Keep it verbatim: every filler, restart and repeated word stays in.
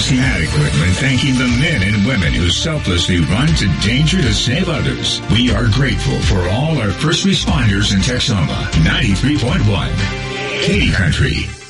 Inadequate when thanking the men and women who selflessly run to danger to save others. We are grateful for all our first responders in Texoma. ninety-three point one. Katy Country.